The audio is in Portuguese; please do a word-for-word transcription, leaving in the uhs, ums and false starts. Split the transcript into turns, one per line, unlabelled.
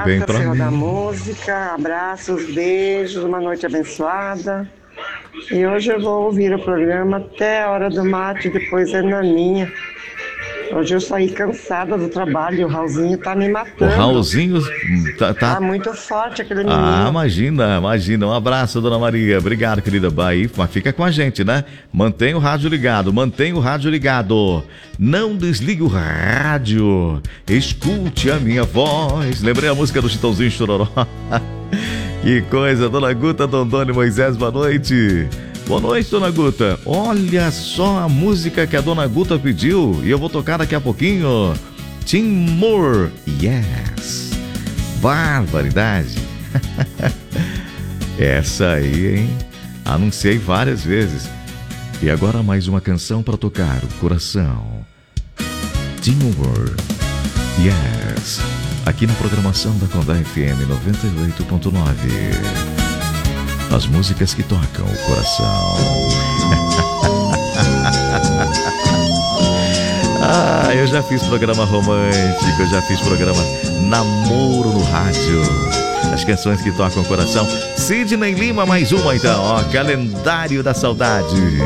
Também
Cássia,
pra
Senhor da
mim.
Música, abraços, beijos, uma noite abençoada. E hoje eu vou ouvir o programa até a hora do mate, depois é na minha. Hoje eu saí cansada do trabalho, o Raulzinho tá me
O
matando.
Raulzinho tá,
Tá
tá...
muito forte aquele
Ah,
menino.
imagina, imagina. Um abraço, dona Maria. Obrigado, querida. Aí, mas fica com a gente, né? Mantenha o rádio ligado, mantenha o rádio ligado. Não desligue o rádio. Escute a minha voz. Lembrei a música do Chitãozinho Chororó. Que coisa, dona Guta, Dondoni Moisés, boa noite. Boa noite, dona Guta. Olha só a música que a dona Guta pediu e eu vou tocar daqui a pouquinho. Tim Moore, yes. Barbaridade. Essa aí, hein? Anunciei várias vezes. E agora mais uma canção para tocar o coração. Tim Moore, yes. Aqui na programação da Condá F M noventa e oito ponto nove. As músicas que tocam o coração. Ah, eu já fiz programa romântico, eu já fiz programa namoro no rádio. As canções que tocam o coração. Sidney Lima, mais uma então, ó, Calendário da Saudade.